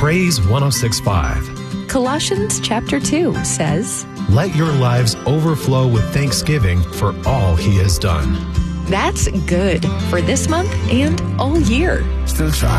Praise 106.5. Colossians chapter 2 says, Let your lives overflow with thanksgiving for all he has done. that's good for this month and all year. Still try.